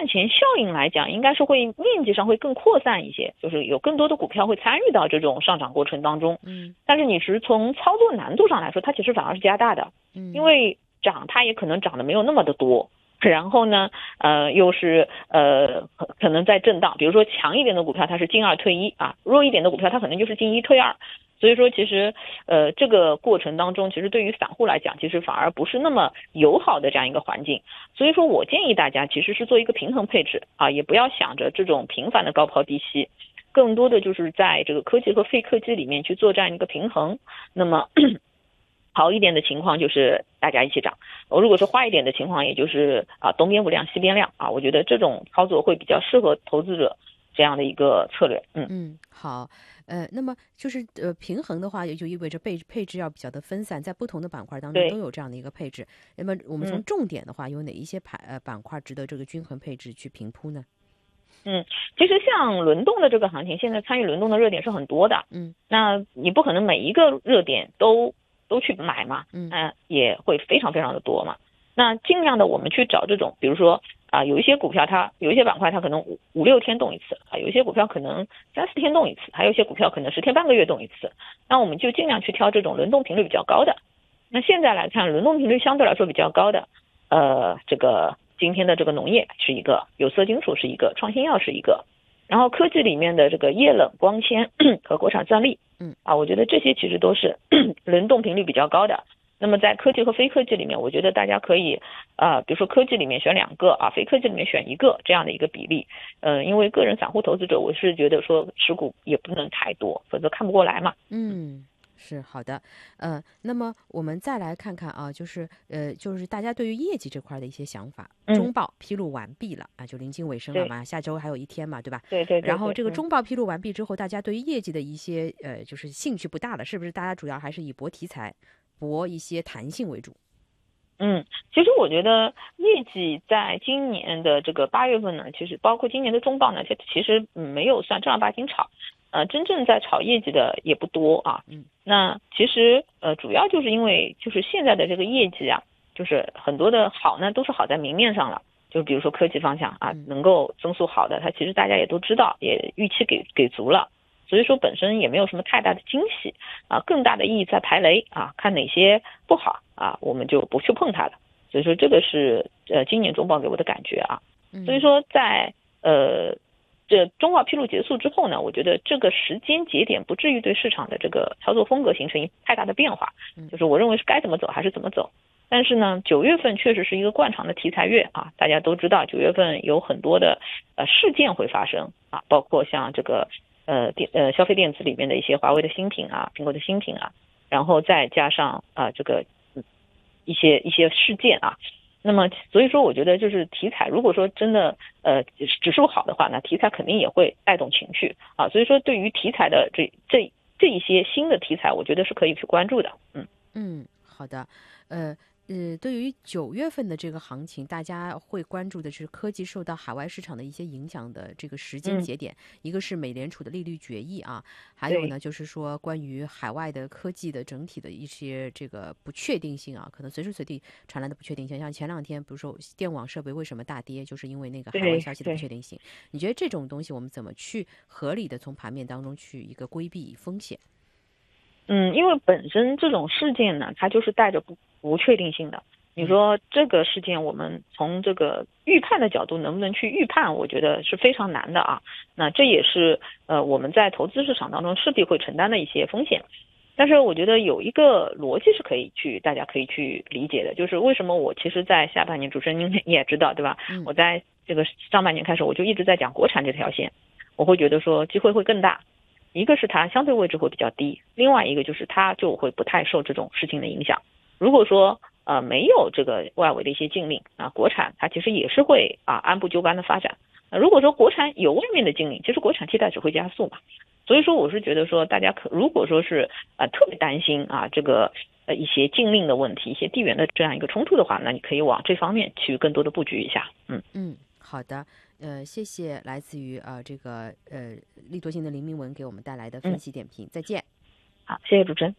赚钱效应来讲，应该是会面积上会更扩散一些，就是有更多的股票会参与到这种上涨过程当中。但是你是从操作难度上来说，它其实反而是加大的。因为涨它也可能涨得没有那么的多。然后呢，又是可能在震荡，比如说强一点的股票它是进二退一啊，弱一点的股票它可能就是进一退二，所以说其实这个过程当中，其实对于散户来讲，其实反而不是那么友好的这样一个环境，所以说我建议大家其实是做一个平衡配置啊，也不要想着这种频繁的高抛低吸，更多的就是在这个科技和非科技里面去做这样一个平衡，那么好一点的情况就是大家一起涨，如果是坏一点的情况，也就是东边不亮西边亮啊，我觉得这种操作会比较适合投资者这样的一个策略。 好，那么就是平衡的话，也就意味着配置要比较的分散，在不同的板块当中都有这样的一个配置。那么我们从重点的话，有哪一些板块值得这个均衡配置去评估呢？ 其实像轮动的这个行情，现在参与轮动的热点是很多的。那你不可能每一个热点都去买嘛，也会非常非常的多嘛。那尽量的我们去找这种，比如说有一些股票有一些板块它可能五六天动一次有一些股票可能3-4天动一次，还有一些股票可能10天半个月动一次。那我们就尽量去挑这种轮动频率比较高的。那现在来看，轮动频率相对来说比较高的，这个今天的这个农业是一个，有色金属是一个，创新药是一个。然后科技里面的这个液冷光纤和国产钻力，我觉得这些其实都是轮动频率比较高的。那么在科技和非科技里面，我觉得大家可以比如说科技里面选2个非科技里面选1个这样的一个比例。因为个人散户投资者，我是觉得说持股也不能太多，否则看不过来嘛。 是好的，那么我们再来看看啊，就是大家对于业绩这块的一些想法。中报披露完毕了就临近尾声了嘛，下周还有1天嘛，对吧？ 对。 然后这个中报披露完毕之后，大家对于业绩的一些就是兴趣不大了，是不是？大家主要还是以博题材、博一些弹性为主。 其实我觉得业绩在今年的这个8月份呢，其实包括今年的中报呢，其实没有算正儿八经炒。真正在炒业绩的也不多啊。那其实主要就是因为就是现在的这个业绩就是很多的好呢都是好在明面上了，就比如说科技方向能够增速好的，它其实大家也都知道，也预期给足了，所以说本身也没有什么太大的惊喜更大的意义在排雷看哪些不好我们就不去碰它了。所以说这个是今年中报给我的感觉所以说在这中报披露结束之后呢，我觉得这个时间节点不至于对市场的这个操作风格形成太大的变化，就是我认为是该怎么走还是怎么走。但是呢，9月份确实是一个惯常的题材月大家都知道9月份有很多的事件会发生包括像这个消费电子里面的一些华为的新品苹果的新品然后再加上这个一些事件那么所以说我觉得就是题材，如果说真的指数好的话，那题材肯定也会带动情绪所以说对于题材的这一些新的题材，我觉得是可以去关注的。 好的。对于9月份的这个行情，大家会关注的是科技受到海外市场的一些影响的这个时间节点。一个是美联储的利率决议还有呢就是说关于海外的科技的整体的一些这个不确定性可能随时随地传来的不确定性。像前2天比如说电网设备为什么大跌，就是因为那个海外消息的不确定性。你觉得这种东西我们怎么去合理的从盘面当中去一个规避风险？ 因为本身这种事件呢，它就是带着不确定性的。你说这个事件我们从这个预判的角度能不能去预判，我觉得是非常难的那这也是我们在投资市场当中势必会承担的一些风险。但是我觉得有一个逻辑是大家可以去理解的，就是为什么我其实在下半年，主持人您也知道对吧？我在这个上半年开始我就一直在讲国产这条线，我会觉得说机会会更大。一个是它相对位置会比较低，另外一个就是它就会不太受这种事情的影响。如果说没有这个外围的一些禁令国产它其实也是会按部就班的发展。如果说国产有外面的禁令，其实国产替代只会加速嘛。所以说我是觉得说大家如果说是特别担心这个一些禁令的问题，一些地缘的这样一个冲突的话，那你可以往这方面去更多的布局一下。 好的。谢谢来自于这个利多星的林明文给我们带来的分析点评。再见。 好，谢谢主持人。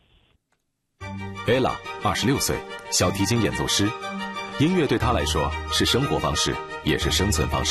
Ella 26岁，小提琴演奏师，音乐对她来说是生活方式，也是生存方式。